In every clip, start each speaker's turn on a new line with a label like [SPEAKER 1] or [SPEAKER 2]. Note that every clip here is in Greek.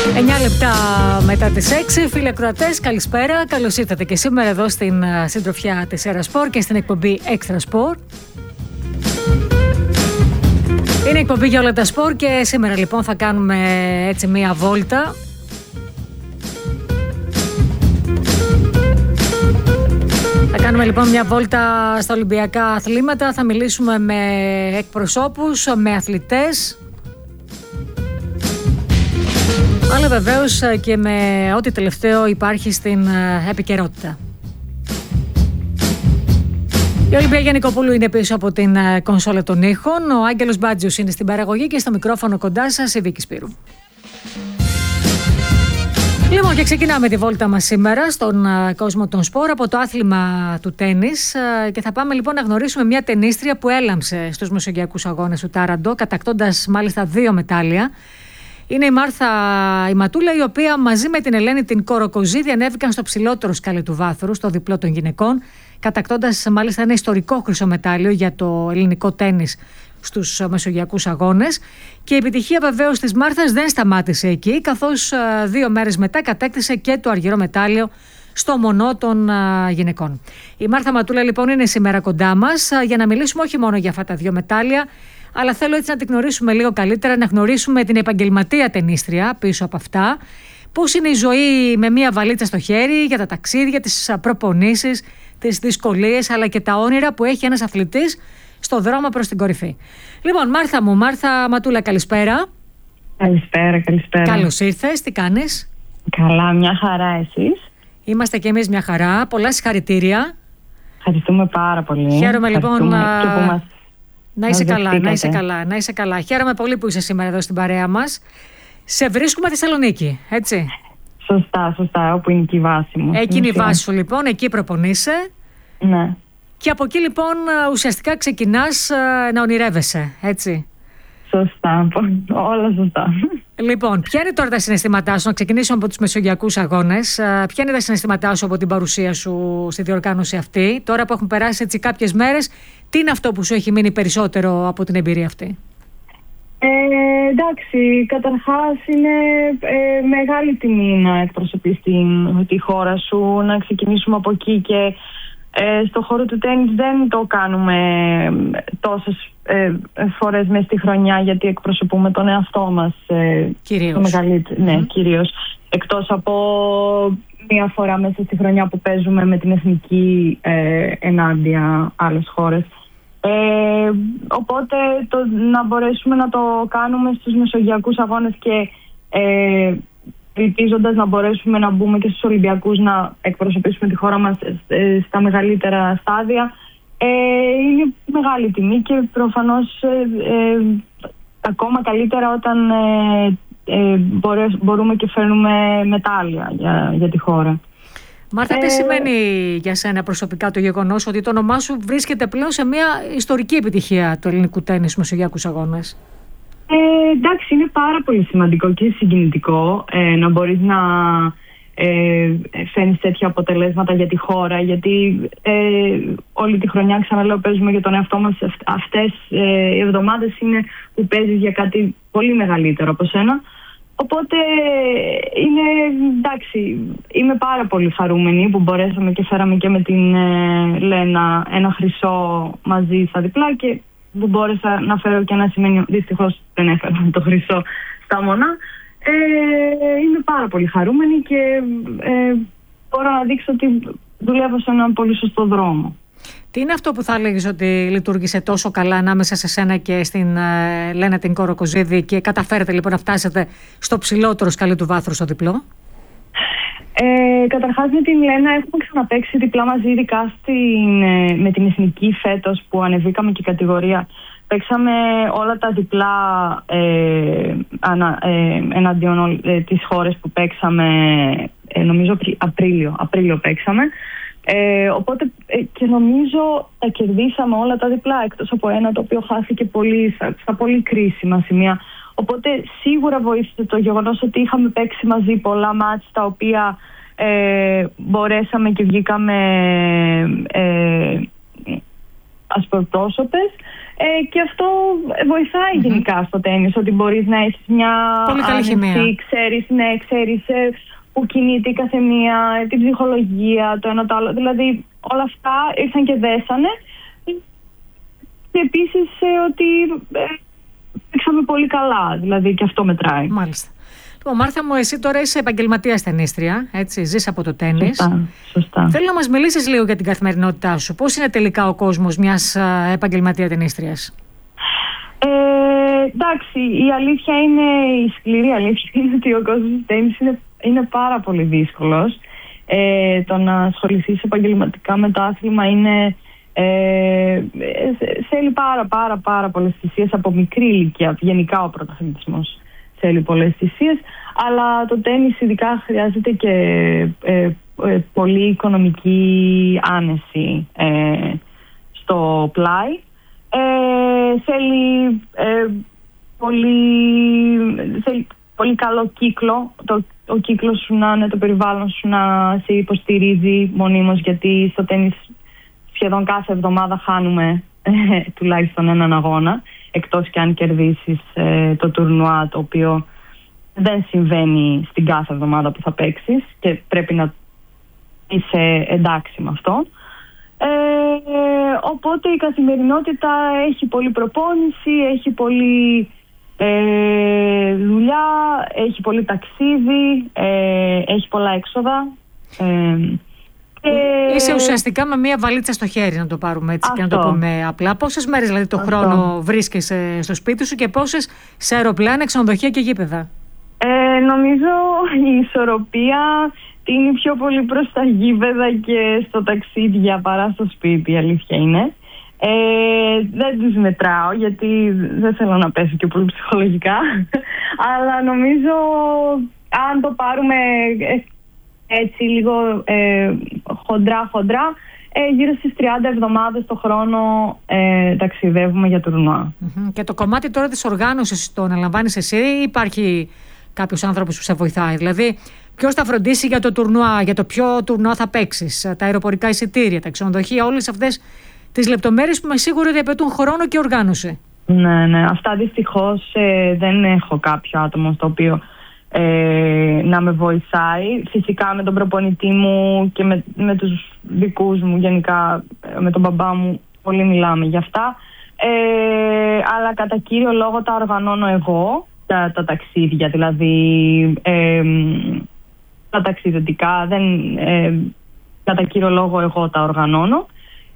[SPEAKER 1] 9 λεπτά μετά τις 6, φίλοι ακροατές, καλησπέρα. Καλώς ήρθατε και σήμερα εδώ στην συντροφιά της Έρα Σπορ και στην εκπομπή Extra Sport. Είναι εκπομπή για όλα τα σπορ και σήμερα λοιπόν θα κάνουμε έτσι μία βόλτα. Θα κάνουμε λοιπόν μια βόλτα στα Ολυμπιακά αθλήματα, θα μιλήσουμε με εκπροσώπους, με αθλητές, αλλά βεβαίως και με ό,τι τελευταίο υπάρχει στην επικαιρότητα. Η Ολυμπία Γιαννικοπούλου είναι πίσω από την κονσόλα των ήχων, ο Άγγελος Μπάτζιος είναι στην παραγωγή και στο μικρόφωνο κοντά σας η Βίκη Σπύρου. Λοιπόν, και ξεκινάμε τη βόλτα μας σήμερα στον κόσμο των σπορ από το άθλημα του τένις και θα πάμε λοιπόν να γνωρίσουμε μια τενίστρια που έλαμψε στους μεσογειακούς αγώνες του Τάραντο, κατακτώντας μάλιστα 2 μετάλλια. Είναι η Μάρθα η Ματούλα, η οποία μαζί με την Ελένη την Κοροκοζίδη ανέβηκαν στο ψηλότερο σκαλί του βάθρου, στο διπλό των γυναικών, κατακτώντας μάλιστα ένα ιστορικό χρυσό μετάλλιο για το ελληνικό τένις στους μεσογειακούς αγώνες. Και η επιτυχία βεβαίως της Μάρθας δεν σταμάτησε εκεί, καθώς 2 μέρες μετά κατέκτησε και το αργυρό μετάλλιο στο μονό των γυναικών. Η Μάρθα Ματούλα λοιπόν είναι σήμερα κοντά μας για να μιλήσουμε όχι μόνο για αυτά τα 2 μετάλλια, αλλά θέλω έτσι να την γνωρίσουμε λίγο καλύτερα, να γνωρίσουμε την επαγγελματία τενίστρια πίσω από αυτά. Πώς είναι η ζωή με μία βαλίτσα στο χέρι, για τα ταξίδια, τις προπονήσεις, τις δυσκολίες, αλλά και τα όνειρα που έχει ένας αθλητής στο δρόμο προς την κορυφή. Λοιπόν, Μάρθα Ματούλα, καλησπέρα.
[SPEAKER 2] Καλησπέρα.
[SPEAKER 1] Καλώς ήρθες, τι κάνεις?
[SPEAKER 2] Καλά, μια χαρά, εσείς?
[SPEAKER 1] Είμαστε και εμείς μια χαρά, πολλά συγχαρητήρια.
[SPEAKER 2] Ευχαριστούμε πάρα πολύ.
[SPEAKER 1] Χαίρομαι λοιπόν να είσαι καλά. Χαίρομαι πολύ που είσαι σήμερα εδώ στην παρέα μας. Σε βρίσκουμε Θεσσαλονίκη, έτσι?
[SPEAKER 2] Σωστά, όπου είναι και η βάση μου.
[SPEAKER 1] Εκεί είναι η βάση σου λοιπόν, εκεί προπονείσαι.
[SPEAKER 2] Ναι.
[SPEAKER 1] Και από εκεί λοιπόν ουσιαστικά ξεκινάς να ονειρεύεσαι, έτσι?
[SPEAKER 2] Σωστά, όλα σωστά.
[SPEAKER 1] Λοιπόν, ποια είναι τώρα τα συναισθήματά σου, να ξεκινήσουμε από τους μεσογειακούς αγώνες, ποια είναι τα συναισθήματά σου από την παρουσία σου στη διοργάνωση αυτή, τώρα που έχουν περάσει έτσι κάποιες μέρες, τι είναι αυτό που σου έχει μείνει περισσότερο από την εμπειρία αυτή?
[SPEAKER 2] Εντάξει, καταρχάς είναι μεγάλη τιμή να εκπροσωπείς τη χώρα σου, να ξεκινήσουμε από εκεί και στο χώρο του τένις δεν το κάνουμε τόσες φορές μες στη χρονιά, γιατί εκπροσωπούμε τον εαυτό μας
[SPEAKER 1] κυρίως.
[SPEAKER 2] Ναι, κυρίως. Εκτός από μία φορά μέσα στη χρονιά που παίζουμε με την εθνική ενάντια άλλες χώρες. Οπότε να μπορέσουμε να το κάνουμε στους μεσογειακούς αγώνες και ελπίζοντας να μπορέσουμε να μπούμε και στους Ολυμπιακούς, να εκπροσωπήσουμε τη χώρα μας στα μεγαλύτερα στάδια, είναι μεγάλη τιμή και προφανώς ακόμα καλύτερα όταν μπορούμε και φέρνουμε μετάλλια για τη χώρα.
[SPEAKER 1] Μάρθα, τι σημαίνει για σένα προσωπικά το γεγονός ότι το όνομά σου βρίσκεται πλέον σε μια ιστορική επιτυχία του ελληνικού τένις στους μεσογειακούς αγώνες?
[SPEAKER 2] Εντάξει, είναι πάρα πολύ σημαντικό και συγκινητικό να μπορείς να φέρνεις τέτοια αποτελέσματα για τη χώρα, γιατί όλη τη χρονιά, ξαναλέω, παίζουμε για τον εαυτό μας. Αυτές οι εβδομάδες είναι που παίζεις για κάτι πολύ μεγαλύτερο από σένα. Οπότε εντάξει, είμαι πάρα πολύ χαρούμενη που μπορέσαμε και φέραμε και με την Λένα ένα χρυσό μαζί στα διπλά και που μπόρεσα να φέρω και ένα σημαίνιο. Δυστυχώς δεν έφερα το χρυσό στα μονά. Είμαι πάρα πολύ χαρούμενη και μπορώ να δείξω ότι δουλεύω σε έναν πολύ σωστό δρόμο.
[SPEAKER 1] Τι είναι αυτό που θα έλεγες ότι λειτουργήσε τόσο καλά ανάμεσα σε σένα και στην Λένα την Κοροκοζίδη και καταφέρετε λοιπόν να φτάσετε στο ψηλότερο σκαλί του βάθρου στο διπλό?
[SPEAKER 2] Καταρχάς με την Λένα έχουμε ξαναπαίξει διπλά μαζί, ειδικά με την εθνική φέτος που ανεβήκαμε και κατηγορία. Παίξαμε όλα τα διπλά εναντίον τις χώρες που παίξαμε, νομίζω Απρίλιο παίξαμε. Οπότε και νομίζω τα κερδίσαμε όλα τα διπλά, εκτός από ένα το οποίο χάθηκε στα πολύ κρίσιμα σημεία. Οπότε σίγουρα βοήθησε το γεγονός ότι είχαμε παίξει μαζί πολλά μάτς τα οποία μπορέσαμε και βγήκαμε ασπροπρόσωπες. Και αυτό βοηθάει γενικά στο τένις, ότι μπορείς να έχεις μια άνεση, ξέρεις που κινείται η καθεμία, την ψυχολογία, το ένα το άλλο. Δηλαδή όλα αυτά ήρθαν και δέσανε. Και επίσης ότι παίξαμε πολύ καλά, δηλαδή και αυτό μετράει.
[SPEAKER 1] Μάλιστα. Λοιπόν, Μάρθα μου, εσύ τώρα είσαι επαγγελματίας τενίστρια, έτσι, ζεις από το τένις.
[SPEAKER 2] Σωστά.
[SPEAKER 1] Θέλω να μας μιλήσεις λίγο για την καθημερινότητά σου. Πώς είναι τελικά ο κόσμος μιας επαγγελματία τενίστριας?
[SPEAKER 2] Εντάξει, η αλήθεια είναι, η σκληρή αλήθεια είναι ότι ο κόσμος του τένις είναι πάρα πολύ δύσκολος. Το να ασχοληθείς επαγγελματικά με το άθλημα είναι... θέλει πάρα πολλές θυσίες από μικρή ηλικία. Γενικά ο πρωταθλητισμός θέλει πολλές θυσίες, αλλά το τένις ειδικά χρειάζεται και πολύ οικονομική άνεση στο πλάι. Θέλει πολύ καλό κύκλο, ο κύκλος σου να είναι, το περιβάλλον σου να σε υποστηρίζει μονίμως, γιατί στο τένις σχεδόν κάθε εβδομάδα χάνουμε τουλάχιστον έναν αγώνα, εκτός και αν κερδίσεις το τουρνουά, το οποίο δεν συμβαίνει στην κάθε εβδομάδα που θα παίξεις και πρέπει να είσαι εντάξει με αυτό. Οπότε η καθημερινότητα έχει πολλή προπόνηση, έχει πολλή δουλειά, έχει πολύ ταξίδι, έχει πολλά έξοδα.
[SPEAKER 1] Είσαι ουσιαστικά με μία βαλίτσα στο χέρι, να το πάρουμε έτσι και να το πούμε απλά. Πόσες μέρες δηλαδή το χρόνο βρίσκεσαι στο σπίτι σου και πόσες σε αεροπλάνα, ξενοδοχεία και γήπεδα?
[SPEAKER 2] Νομίζω η ισορροπία είναι πιο πολύ προς τα γήπεδα και στο ταξίδια παρά στο σπίτι, η αλήθεια είναι. Δεν τους μετράω γιατί δεν θέλω να πέσω και πολύ ψυχολογικά, αλλά νομίζω αν το πάρουμε έτσι λίγο χοντρά, γύρω στις 30 εβδομάδες το χρόνο ταξιδεύουμε για τουρνουά.
[SPEAKER 1] Και το κομμάτι τώρα της οργάνωσης το αναλαμβάνεις εσύ ή υπάρχει κάποιος άνθρωπος που σε βοηθάει? Δηλαδή ποιος θα φροντίσει για το τουρνουά, για το ποιο τουρνουά θα παίξεις, τα αεροπορικά εισιτήρια, τα ξενοδοχεία, όλες αυτές τις λεπτομέρειες που είμαι σίγουρη ότι απαιτούν χρόνο και οργάνωση?
[SPEAKER 2] Ναι, αυτά δυστυχώς δεν έχω κάποιο άτομο στο οποίο να με βοηθάει. Φυσικά με τον προπονητή μου και με τους δικούς μου, γενικά με τον μπαμπά μου πολύ μιλάμε για αυτά, αλλά κατά κύριο λόγο τα οργανώνω εγώ, τα ταξίδια δηλαδή, τα ταξιδιωτικά κατά κύριο λόγο εγώ τα οργανώνω,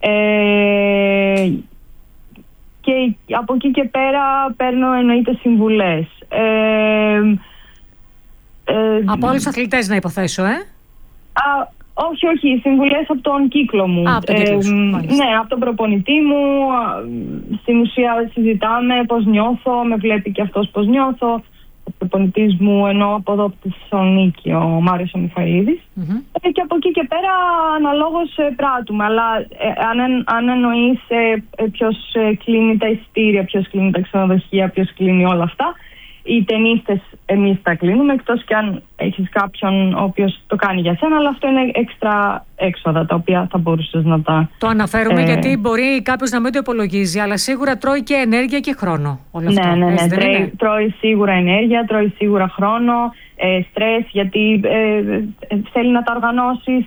[SPEAKER 2] και από εκεί και πέρα παίρνω εννοείται συμβουλές.
[SPEAKER 1] Από όλους τους αθλητές να υποθέσω,
[SPEAKER 2] Όχι, συμβουλές από τον κύκλο μου.
[SPEAKER 1] Από τον κύκλο σου,
[SPEAKER 2] ναι, από τον προπονητή μου. Στην ουσία συζητάμε πώς νιώθω, με βλέπει και αυτός πώς νιώθω. Ο προπονητής μου, ενώ από εδώ από τη Θεσσαλονίκη, ο Μάριος ο Μιχαηλίδης. Και από εκεί και πέρα αναλόγως πράττουμε. Αλλά αν εννοείς ποιος κλείνει τα εισιτήρια, ποιος κλείνει τα ξενοδοχεία, ποιος κλείνει όλα αυτά, οι τενίστες εμείς τα κλείνουμε, εκτός και αν έχεις κάποιον ο οποίος το κάνει για σένα, αλλά αυτό είναι έξτρα έξοδα τα οποία θα μπορούσες να τα...
[SPEAKER 1] Το αναφέρουμε γιατί μπορεί κάποιος να μην το υπολογίζει, αλλά σίγουρα τρώει και ενέργεια και χρόνο όλο αυτό.
[SPEAKER 2] Ναι. Τρώει σίγουρα ενέργεια, τρώει σίγουρα χρόνο, στρες, γιατί θέλει να τα οργανώσεις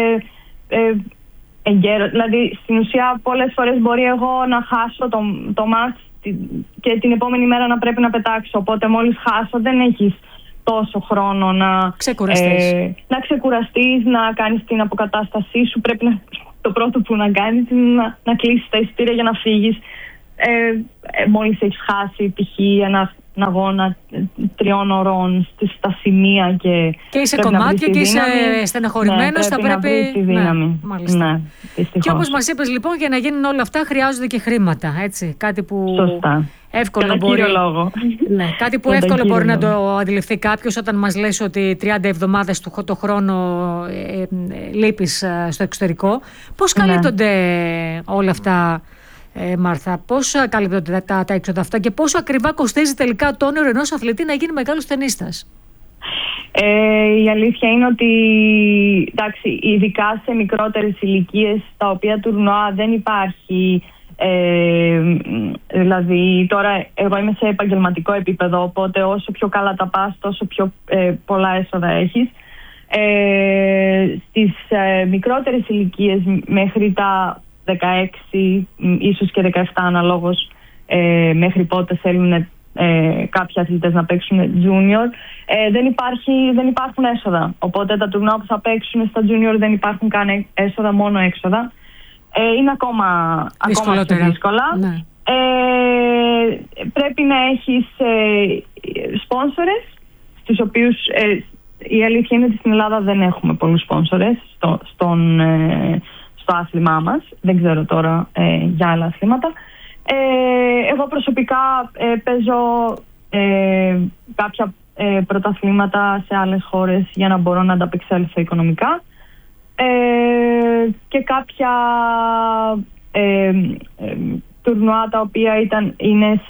[SPEAKER 2] εγκαίρως. Δηλαδή στην ουσία πολλές φορές μπορεί εγώ να χάσω το μάτς και την επόμενη μέρα να πρέπει να πετάξω. Οπότε μόλις χάσω δεν έχεις τόσο χρόνο να ξεκουραστείς, να κάνεις την αποκατάστασή σου. Πρέπει το πρώτο που να κάνεις είναι να κλείσεις τα εισιτήρια για να φύγεις. Μόλις έχεις χάσει π.χ. ένα αγώνα 3 ωρών στα σημεία και
[SPEAKER 1] είσαι κομμάτια και είσαι στεναχωρημένος, θα πρέπει
[SPEAKER 2] να βρεις τη δύναμη.
[SPEAKER 1] Μάλιστα. Και όπως μας είπες λοιπόν, για να γίνουν όλα αυτά χρειάζονται και χρήματα, έτσι, κάτι που εύκολο μπορεί, κάτι που εύκολο μπορεί να το αντιληφθεί κάποιος όταν μας λες ότι 30 εβδομάδες το χρόνο λείπεις στο εξωτερικό. Πώς καλύπτονται όλα αυτά, Μάρθα, πώς καλύπτονται τα έξοδα αυτά και πόσο ακριβά κοστίζει τελικά το όνειρο ενός αθλητή να γίνει μεγάλος τενίστας?
[SPEAKER 2] Η αλήθεια είναι ότι, εντάξει, ειδικά σε μικρότερες ηλικίες, τα οποία τουρνουά δεν υπάρχει Δηλαδή τώρα εγώ είμαι σε επαγγελματικό επίπεδο, οπότε όσο πιο καλά τα πας τόσο πιο πολλά έσοδα έχεις. Στις μικρότερες ηλικίες μέχρι τα 16 ίσως και 17 αναλόγως μέχρι πότε θέλουν κάποιοι αθλητές να παίξουν junior, δεν υπάρχουν έσοδα, οπότε τα τουρνουά που θα παίξουν στα junior δεν υπάρχουν καν έσοδα, μόνο έξοδα. Είναι ακόμα πιο δύσκολα. Ναι. Πρέπει να έχεις σπόνσορες, στους οποίους η αλήθεια είναι ότι στην Ελλάδα δεν έχουμε πολλούς σπόνσορες στο άθλημά μας. Δεν ξέρω τώρα για άλλα αθλήματα. Εγώ προσωπικά παίζω κάποια πρωταθλήματα σε άλλες χώρες για να μπορώ να ανταπεξέλθω οικονομικά. Και κάποια τουρνουά τα οποία είναι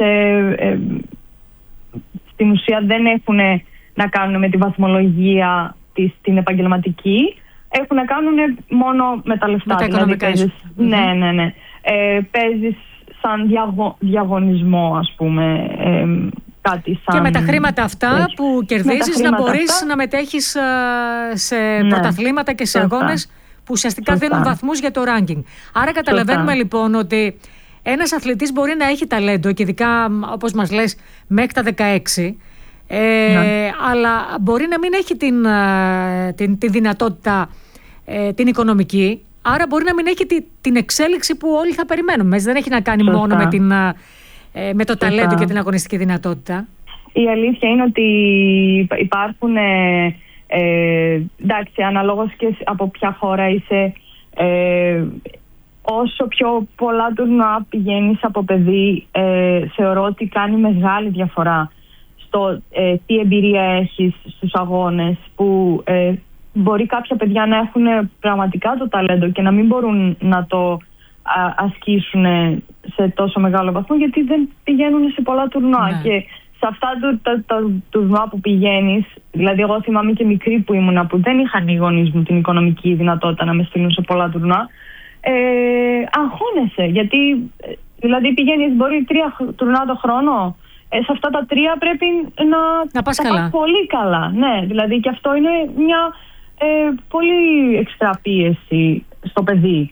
[SPEAKER 2] στην ουσία δεν έχουν να κάνουν με τη βαθμολογία την επαγγελματική, έχουν να κάνουν μόνο με τα λεφτά. Δηλαδή παίζεις, ναι. Παίζεις σαν διαγωνισμό, ας πούμε, κάτι σαν...
[SPEAKER 1] Και με τα χρήματα αυτά που κερδίζεις να μπορείς να μετέχεις σε πρωταθλήματα και σε αγώνες που ουσιαστικά δίνουν βαθμούς για το ranking. Άρα καταλαβαίνουμε λοιπόν ότι ένας αθλητής μπορεί να έχει ταλέντο και ειδικά όπως μας λες μέχρι τα 16, αλλά μπορεί να μην έχει τη δυνατότητα την οικονομική, άρα μπορεί να μην έχει την εξέλιξη που όλοι θα περιμένουμε. Δεν έχει να κάνει μόνο με το ταλέντο και την αγωνιστική δυνατότητα.
[SPEAKER 2] Η αλήθεια είναι ότι υπάρχουν, εντάξει, αναλόγως και από ποια χώρα είσαι, όσο πιο πολλά τουρνουά πηγαίνεις από παιδί, θεωρώ ότι κάνει μεγάλη διαφορά στο τι εμπειρία έχεις στους αγώνες, που μπορεί κάποια παιδιά να έχουν πραγματικά το ταλέντο και να μην μπορούν να το ασκήσουν σε τόσο μεγάλο βαθμό, γιατί δεν πηγαίνουν σε πολλά τουρνουά. Ναι. Και σε αυτά τα τουρνουά που πηγαίνεις, δηλαδή εγώ θυμάμαι και μικρή που ήμουνα, που δεν είχαν οι γονείς μου την οικονομική δυνατότητα να με στείλουν σε πολλά τουρνουά, αγχώνεσαι, γιατί δηλαδή πηγαίνεις μπορεί 3 τουρνουά το χρόνο, σε αυτά τα 3 πρέπει να πας καλά. Πολύ καλά. Ναι, δηλαδή και αυτό είναι μια πολύ εξτρά πίεση στο παιδί,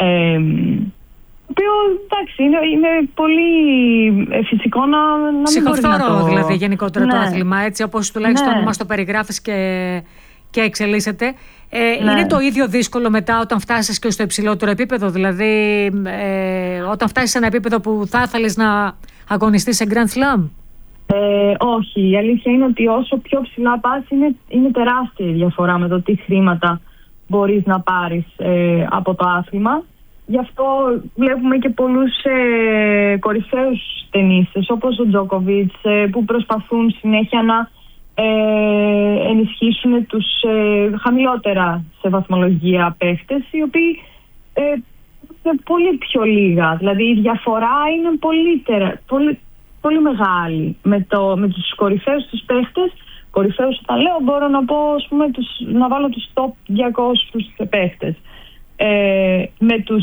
[SPEAKER 2] το οποίο εντάξει είναι πολύ φυσικό να μην μπορεί να το...
[SPEAKER 1] δηλαδή γενικότερα το άθλημα, έτσι όπως τουλάχιστον μας το περιγράφεις και εξελίσσεται. Είναι το ίδιο δύσκολο μετά όταν φτάσεις και στο υψηλότερο επίπεδο, δηλαδή όταν φτάσεις σε ένα επίπεδο που θα ήθελες να αγωνιστείς σε Grand Slam?
[SPEAKER 2] Όχι, η αλήθεια είναι ότι όσο πιο ψηλά πας είναι τεράστια η διαφορά με το τι χρήματα μπορείς να πάρεις από το άθλημα. Γι' αυτό βλέπουμε και πολλούς κορυφαίους τενίστες όπως ο Τζόκοβιτς που προσπαθούν συνέχεια να ενισχύσουν τους χαμηλότερα σε βαθμολογία παίχτες, οι οποίοι είναι πολύ πιο λίγα. Δηλαδή η διαφορά είναι πολύ μεγάλη με τους κορυφαίους τους παίχτες. Κορυφαίους όταν λέω μπορώ να πω, ας πούμε, να βάλω τους top 200 παίχτες. Με τους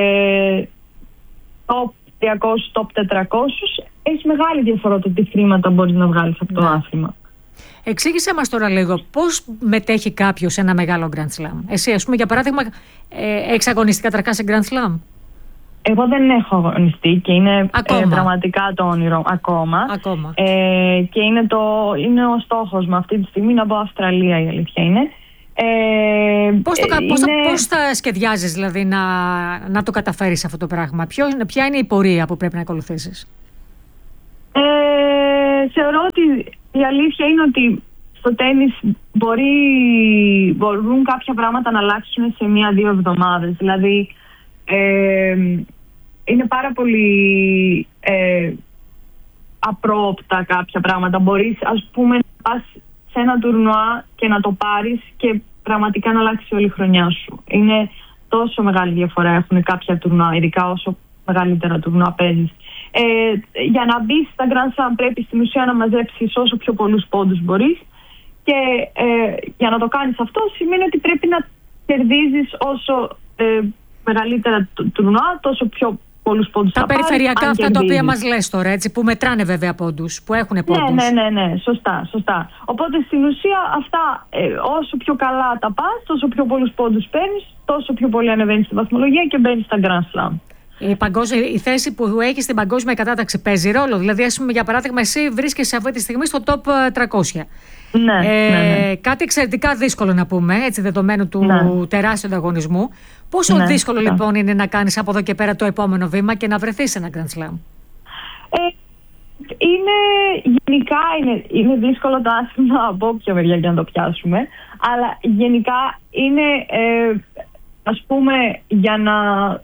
[SPEAKER 2] top 200, top 400 έχει μεγάλη διαφορά το τι χρήματα μπορείς να βγάλεις από το άθλημα.
[SPEAKER 1] Εξήγησέ μας τώρα λίγο πώς μετέχει κάποιος σε ένα μεγάλο Grand Slam. Εσύ, ας πούμε, για παράδειγμα, έχεις αγωνιστεί καταρχάς σε Grand Slam?
[SPEAKER 2] Εγώ δεν έχω αγωνιστεί και είναι πραγματικά το όνειρο ακόμα. Και είναι ο στόχος μου αυτή τη στιγμή να πω Αυστραλία, η αλήθεια είναι.
[SPEAKER 1] Πώς θα σχεδιάζεις δηλαδή να το καταφέρεις αυτό το πράγμα? Ποια είναι η πορεία που πρέπει να ακολουθήσεις?
[SPEAKER 2] Θεωρώ ότι η αλήθεια είναι ότι στο τένις μπορούν κάποια πράγματα να αλλάξουν σε 1-2 εβδομάδες. Δηλαδή είναι πάρα πολύ απρόοπτα κάποια πράγματα. Μπορείς, ας πούμε, να πας σε ένα τουρνουά και να το πάρεις και πραγματικά να αλλάξει όλη η χρονιά σου. Είναι τόσο μεγάλη διαφορά έχουν κάποια τουρνουά, ειδικά όσο μεγαλύτερα τουρνουά παίζεις. Για να μπεις στα Grand Slam πρέπει στην ουσία να μαζέψεις όσο πιο πολλούς πόντους μπορείς, και για να το κάνεις αυτό σημαίνει ότι πρέπει να κερδίζεις όσο μεγαλύτερα τουρνουά, τόσο πιο πολλούς πόντους
[SPEAKER 1] τα περιφερειακά αυτά τα οποία μας λες τώρα, έτσι, που μετράνε βέβαια πόντους, που έχουν πόντους.
[SPEAKER 2] Ναι, σωστά. Οπότε στην ουσία αυτά, όσο πιο καλά τα πας, τόσο πιο πολλούς πόντους παίρνεις, τόσο πιο πολύ ανεβαίνεις στη βαθμολογία και μπαίνεις στα Grand Slam.
[SPEAKER 1] Η θέση που έχει στην παγκόσμια κατάταξη παίζει ρόλο. Δηλαδή, ας πούμε, για παράδειγμα, εσύ βρίσκεσαι αυτή τη στιγμή στο top 300.
[SPEAKER 2] Ναι.
[SPEAKER 1] Κάτι εξαιρετικά δύσκολο να πούμε, έτσι, δεδομένου του τεράστιου ανταγωνισμού. Πόσο δύσκολο λοιπόν είναι να κάνεις από εδώ και πέρα το επόμενο βήμα και να βρεθείς σε ένα Grand Slam?
[SPEAKER 2] Γενικά είναι δύσκολο το άθλημα από όποια μεριά για να το πιάσουμε. Αλλά γενικά είναι, ας πούμε, για να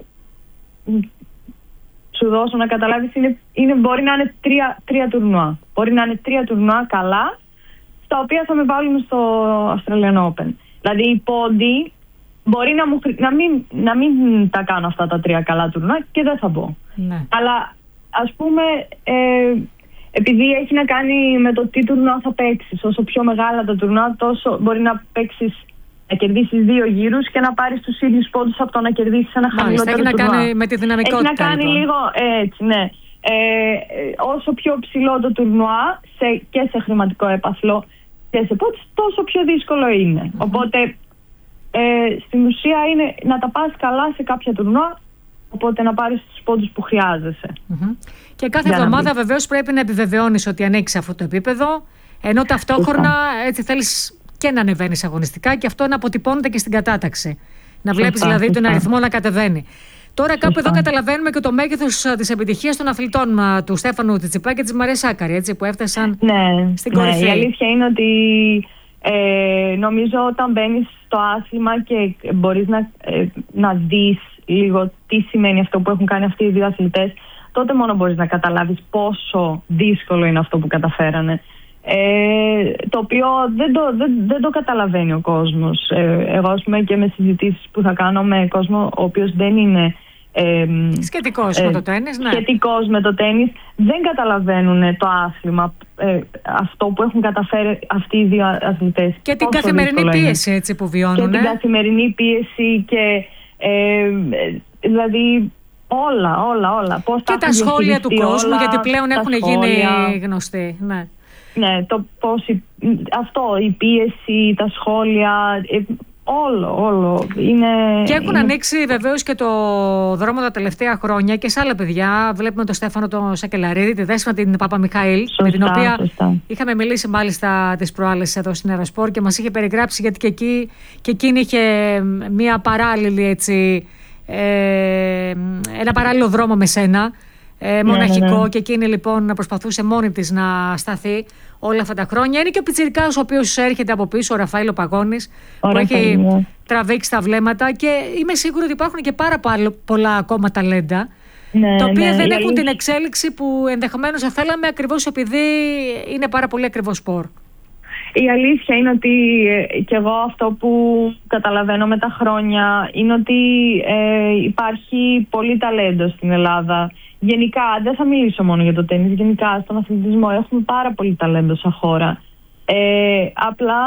[SPEAKER 2] σου δώσω να καταλάβεις, μπορεί να είναι τρία τουρνουά. Μπορεί να είναι 3 τουρνουά καλά, τα οποία θα με βάλουν στο Australian Open. Δηλαδή οι πόντοι μπορεί να μην τα κάνω αυτά τα 3 καλά τουρνουά και δεν θα μπω.
[SPEAKER 1] Ναι.
[SPEAKER 2] Αλλά ας πούμε, επειδή έχει να κάνει με το τι τουρνουά θα παίξεις, όσο πιο μεγάλα τα τουρνουά, τόσο μπορεί να παίξεις, να κερδίσεις 2 γύρους και να πάρεις τους ίδιους πόντους από το να κερδίσεις ένα χαμηλότερο τουρνουά.
[SPEAKER 1] Έχει να κάνει με τη δυναμικότητα.
[SPEAKER 2] Έχει να κάνει
[SPEAKER 1] λοιπόν
[SPEAKER 2] λίγο έτσι, ναι. Όσο πιο ψηλό το τουρνουά και σε χρηματικό έπαθλο και σε πόντους, τόσο πιο δύσκολο είναι. Οπότε στην ουσία είναι να τα πας καλά σε κάποια τουρνουά, οπότε να πάρεις τους πόντους που χρειάζεσαι.
[SPEAKER 1] Και κάθε εβδομάδα βεβαίως πρέπει να επιβεβαιώνεις ότι ανήκεις σε αυτό το επίπεδο, ενώ ταυτόχρονα έτσι θέλεις και να ανεβαίνεις αγωνιστικά και αυτό να αποτυπώνεται και στην κατάταξη. Να βλέπεις δηλαδή τον αριθμό να κατεβαίνει. Τώρα κάπου εδώ καταλαβαίνουμε και το μέγεθος της επιτυχίας των αθλητών του Στέφανου Τσιτσιπά και της Μαρίας Σάκαρη, έτσι, που έφτασαν στην κορυφή.
[SPEAKER 2] Η αλήθεια είναι ότι νομίζω όταν μπαίνεις στο άθλημα και μπορείς να δεις λίγο τι σημαίνει αυτό που έχουν κάνει αυτοί οι 2 αθλητές, τότε μόνο μπορείς να καταλάβεις πόσο δύσκολο είναι αυτό που καταφέρανε. Το οποίο δεν το καταλαβαίνει ο κόσμος. Εγώ, ας πούμε, και με συζητήσεις που θα κάνω με κόσμο ο οποίος δεν είναι
[SPEAKER 1] σχετικός με το τένις,
[SPEAKER 2] σχετικός με το τένις, δεν καταλαβαίνουν το άθλημα, αυτό που έχουν καταφέρει αυτοί οι 2 αθλητές.
[SPEAKER 1] Και την καθημερινή πίεση, έτσι, που βιώνουν.
[SPEAKER 2] Και την καθημερινή πίεση και δηλαδή όλα. Πώς
[SPEAKER 1] και τα σχόλια του κόσμου, γιατί πλέον έχουν γίνει γνωστοί.
[SPEAKER 2] Ναι, η πίεση, τα σχόλια, όλο είναι.
[SPEAKER 1] Και έχουν ανοίξει βεβαίως και το δρόμο τα τελευταία χρόνια και σε άλλα παιδιά. Βλέπουμε τον Στέφανο τον Σακελαρίδη, τη Δέσποινα την Παπαμιχαήλ, με την οποία είχαμε μιλήσει μάλιστα τις προάλλες εδώ στην Ερασπορ και μας είχε περιγράψει, γιατί και εκείνη είχε μια παράλληλη, έτσι, ένα παράλληλο δρόμο με σένα. Μοναχικό, και εκείνη λοιπόν να προσπαθούσε μόνη της να σταθεί όλα αυτά τα χρόνια. Είναι και ο πιτσιρικάς ο οποίος έρχεται από πίσω, ο Ραφαήλ Παγώνης, που έχει τραβήξει τα βλέμματα, και είμαι σίγουρη ότι υπάρχουν και πάρα πολλά ακόμα ταλέντα, τα οποία δεν έχουν την εξέλιξη που ενδεχομένως θα θέλαμε, ακριβώς επειδή είναι πάρα πολύ ακριβό σπορ.
[SPEAKER 2] Η αλήθεια είναι ότι και εγώ αυτό που καταλαβαίνω με τα χρόνια είναι ότι υπάρχει πολύ ταλέντο στην Ελλάδα. Γενικά, δεν θα μιλήσω μόνο για το τένις, γενικά στον αθλητισμό έχουμε πάρα πολύ ταλέντο σαν χώρα. Απλά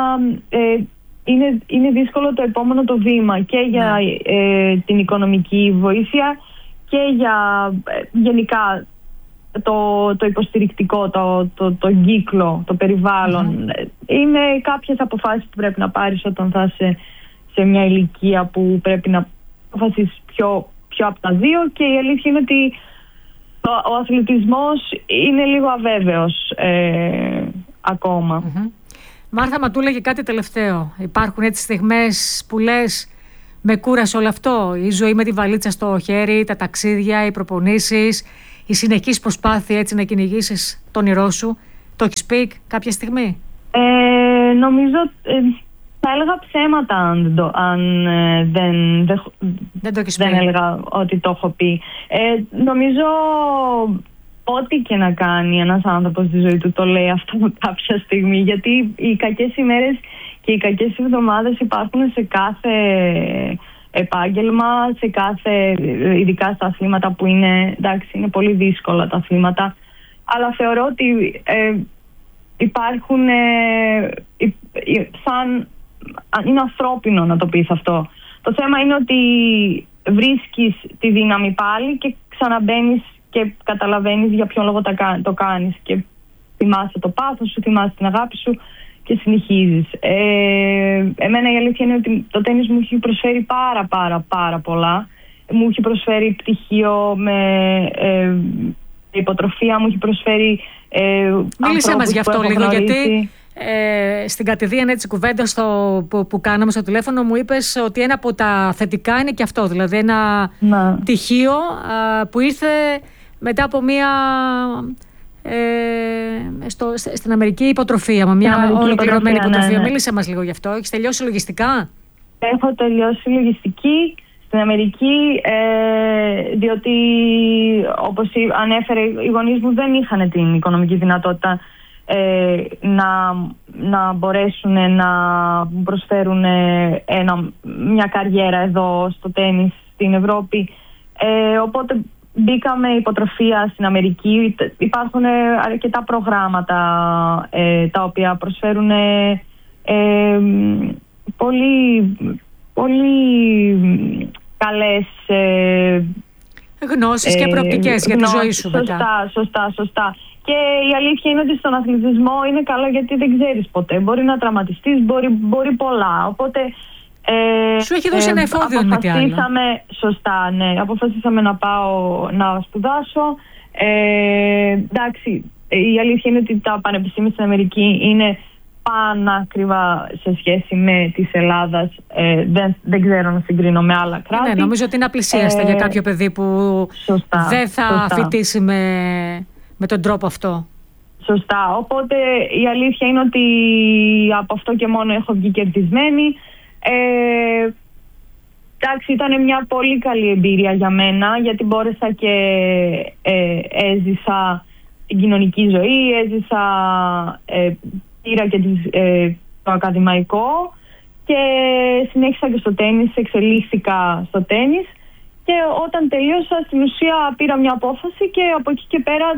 [SPEAKER 2] είναι δύσκολο το επόμενο το βήμα και για την οικονομική βοήθεια και για γενικά το υποστηρικτικό, το κύκλο, το περιβάλλον. Είναι κάποιες αποφάσεις που πρέπει να πάρεις όταν θα είσαι σε μια ηλικία που πρέπει να αποφασίσεις πιο από τα 2, και η αλήθεια είναι ότι ο αθλητισμός είναι λίγο αβέβαιος ακόμα.
[SPEAKER 1] Μάρθα, μα του λέγε κάτι τελευταίο. Υπάρχουν έτσι στιγμές που λες, με κούρασε όλο αυτό, η ζωή με τη βαλίτσα στο χέρι, τα ταξίδια, οι προπονήσεις, η συνεχής προσπάθεια, έτσι, να κυνηγήσεις τον όνειρό σου? Το έχεις πει κάποια στιγμή?
[SPEAKER 2] Νομίζω θα έλεγα ψέματα αν δεν έλεγα ότι το έχω πει. Νομίζω ό,τι και να κάνει ένας άνθρωπος στη ζωή του το λέει αυτό κάποια στιγμή, γιατί οι κακές ημέρες και οι κακές εβδομάδες υπάρχουν σε κάθε επάγγελμα, ειδικά στα αθλήματα που είναι πολύ δύσκολα τα αθλήματα, αλλά θεωρώ ότι υπάρχουν είναι ανθρώπινο να το πεις αυτό. Το θέμα είναι ότι βρίσκεις τη δύναμη πάλι και ξαναμπαίνεις και καταλαβαίνεις για ποιον λόγο το κάνεις και θυμάσαι το πάθος σου, θυμάσαι την αγάπη σου και συνεχίζεις. Εμένα η αλήθεια είναι ότι το τένις μου έχει προσφέρει πάρα πολλά. Μου έχει προσφέρει πτυχίο με υποτροφία, μου έχει προσφέρει
[SPEAKER 1] μίλησέ μας γι' αυτό λίγο, γιατί στην κατηδίαν έτσι κουβέντα που κάναμε στο τηλέφωνο μου είπες ότι ένα από τα θετικά είναι και αυτό, δηλαδή ένα πτυχίο που ήρθε μετά από μια στην Αμερική υποτροφία, με μια ολοκληρωμένη υποτροφία. Ναι. Μίλησε μας λίγο γι' αυτό. Έχεις τελειώσει λογιστικά?
[SPEAKER 2] Έχω τελειώσει λογιστική στην Αμερική, διότι όπως ανέφερε, οι γονείς μου δεν είχαν την οικονομική δυνατότητα να μπορέσουν να προσφέρουν μια καριέρα εδώ στο τένις στην Ευρώπη. Οπότε μπήκαμε υποτροφία στην Αμερική. Υπάρχουν αρκετά προγράμματα τα οποία προσφέρουν πολύ καλές
[SPEAKER 1] γνώσεις και προοπτικές για τη ζωή σου μετά.
[SPEAKER 2] Σωστά. Και η αλήθεια είναι ότι στον αθλητισμό είναι καλό γιατί δεν ξέρεις ποτέ. Μπορεί να τραυματιστείς, μπορεί πολλά. Οπότε
[SPEAKER 1] σου έχει δώσει ένα εφόδιο με τι άλλο.
[SPEAKER 2] Σωστά, ναι. Αποφασίσαμε να πάω να σπουδάσω. Εντάξει, η αλήθεια είναι ότι τα πανεπιστήμια στην Αμερική είναι πανάκριβα σε σχέση με της Ελλάδας. Δεν ξέρω να συγκρίνω με άλλα κράτη.
[SPEAKER 1] Ναι, νομίζω ότι είναι απλησίαστα για κάποιο παιδί που δεν θα φοιτήσει με τον τρόπο αυτό.
[SPEAKER 2] Σωστά. Οπότε η αλήθεια είναι ότι από αυτό και μόνο έχω βγει κερδισμένη. Εντάξει, ήταν μια πολύ καλή εμπειρία για μένα, γιατί μπόρεσα και έζησα την κοινωνική ζωή, πήρα και το ακαδημαϊκό και συνέχισα και στο τένις, εξελίχθηκα στο τένις και όταν τελείωσα στην ουσία πήρα μια απόφαση και από εκεί και πέρα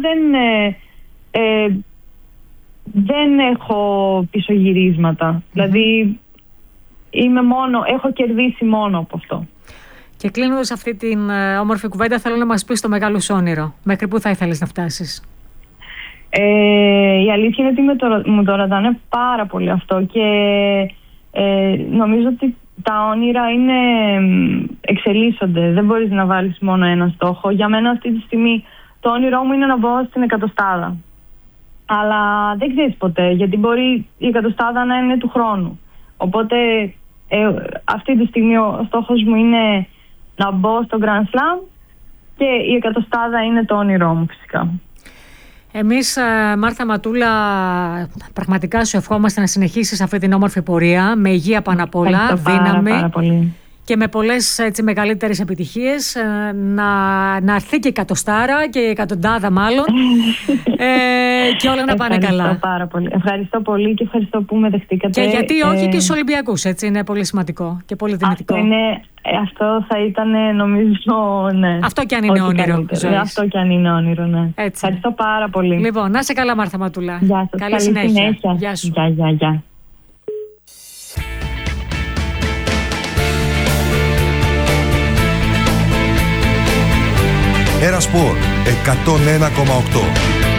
[SPEAKER 2] δεν έχω πισωγυρίσματα. Δηλαδή έχω κερδίσει μόνο από αυτό.
[SPEAKER 1] Και κλείνοντας αυτή την όμορφη κουβέντα, θέλω να μας πεις το μεγάλο σου όνειρο. Μέχρι πού θα ήθελες να φτάσεις?
[SPEAKER 2] Η αλήθεια είναι ότι μου το ρωτάνε πάρα πολύ αυτό και νομίζω ότι τα όνειρα εξελίσσονται. Δεν μπορείς να βάλεις μόνο ένα στόχο. Για μένα αυτή τη στιγμή το όνειρό μου είναι να μπω στην 100. Αλλά δεν ξέρεις ποτέ, γιατί μπορεί η 100 να είναι του χρόνου. Οπότε αυτή τη στιγμή ο στόχος μου είναι να μπω στο Grand Slam και η 100 είναι το όνειρό μου φυσικά.
[SPEAKER 1] Εμείς, Μάρθα Ματούλα, πραγματικά σου ευχόμαστε να συνεχίσεις αυτή την όμορφη πορεία με υγεία πάνω απ' όλα, δύναμη και με πολλές μεγαλύτερες επιτυχίες, να έρθει και 100 και 100 μάλλον και όλα να πάνε καλά.
[SPEAKER 2] Ευχαριστώ πάρα πολύ. Ευχαριστώ πολύ και ευχαριστώ που με δεχτήκατε.
[SPEAKER 1] Και γιατί όχι και στους Ολυμπιακούς, έτσι, είναι πολύ σημαντικό και πολύ δυνητικό.
[SPEAKER 2] Αυτό θα ήταν, νομίζω, ναι.
[SPEAKER 1] Αυτό κι αν είναι όνειρο.
[SPEAKER 2] Αυτό κι αν είναι όνειρο, ναι.
[SPEAKER 1] Έτσι.
[SPEAKER 2] Ευχαριστώ πάρα πολύ.
[SPEAKER 1] Λοιπόν, να είσαι καλά, Μάρθα Ματούλα.
[SPEAKER 2] Γεια σας.
[SPEAKER 1] Καλή συνέχεια.
[SPEAKER 2] Γεια σου. Γεια.
[SPEAKER 3] Ένα Σπορ 101,8.